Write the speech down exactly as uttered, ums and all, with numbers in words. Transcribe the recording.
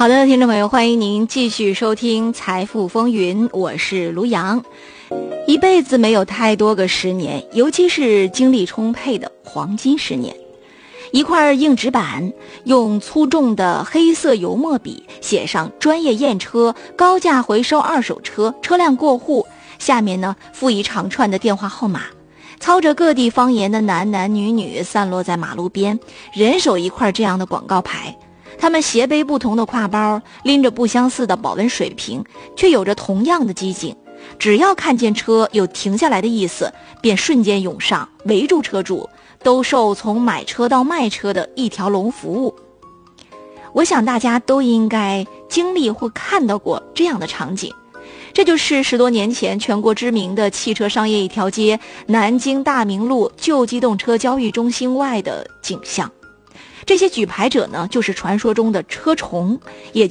好的，听众朋友，欢迎您继续收听财富风云，我是卢阳。一辈子没有太多个十年，尤其是精力充沛的黄金十年。一块硬纸板，用粗重的黑色油墨笔写上专业验车、高价回收二手车、车辆过户，下面呢附一长串的电话号码。操着各地方言的男男女女散落在马路边，人手一块这样的广告牌。他们斜背不同的挎包，拎着不相似的保温水瓶，却有着同样的激情。只要看见车有停下来的意思，便瞬间涌上，围住车主，兜售从买车到卖车的一条龙服务。我想大家都应该经历或看到过这样的场景，这就是十多年前全国知名的汽车商业一条街南京大明路旧机动车交易中心外的景象。这些举牌者呢，就是传说中的车虫，也